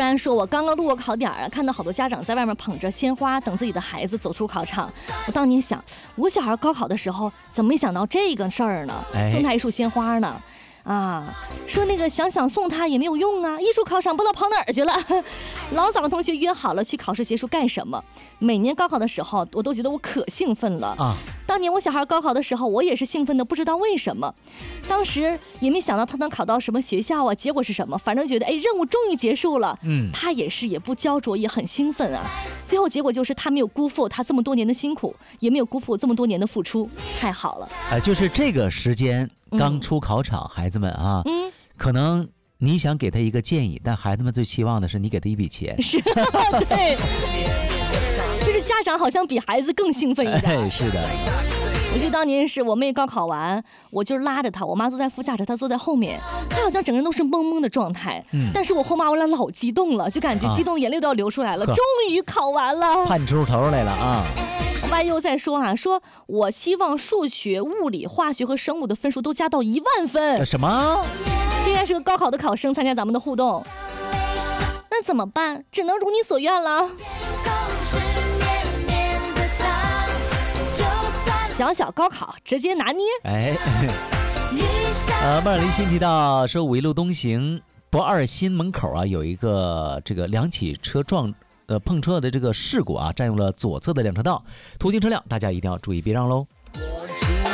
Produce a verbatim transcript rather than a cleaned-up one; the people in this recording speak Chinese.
然说我刚刚路过考点啊，看到好多家长在外面捧着鲜花等自己的孩子走出考场，我当年想，我小孩高考的时候怎么没想到这个事儿呢？送他一束鲜花呢？啊，说那个想想送他也没有用啊，艺术考场不知道跑哪儿去了。老早同学约好了去考试结束干什么？每年高考的时候，我都觉得我可兴奋了啊！当年我小孩高考的时候，我也是兴奋的，不知道为什么。当时也没想到他能考到什么学校啊，结果是什么？反正觉得哎，任务终于结束了。嗯，他也是也不焦灼，也很兴奋啊。最后结果就是他没有辜负他这么多年的辛苦，也没有辜负我这么多年的付出，太好了。 呃，就是这个时间。刚出考场，嗯、孩子们啊，嗯，可能你想给他一个建议，但孩子们最期望的是你给他一笔钱。 是，对，就是家长好像比孩子更兴奋一点。 哎，是的。 我记得当年是我妹高考完，我就拉着她，我妈坐在副驾驶，她坐在后面，她好像整个人都是懵懵的状态。嗯，但是我后妈我俩老激动了，就感觉激动眼泪都要流出来了，啊、终于考完了， 盼出头来了啊！ 歪又在说啊，说我希望数学、物理、化学和生物的分数都加到一万分。 什么？ 这应该是个高考的考生参加咱们的互动，那怎么办？只能如你所愿了。小小高考直接拿捏。 哎，呃，莫尔离心提到说，五一路东行博二新门口啊，有一个这个两起车撞。呃，碰车的这个事故啊，占用了左侧的两车道，途经车辆大家一定要注意避让喽。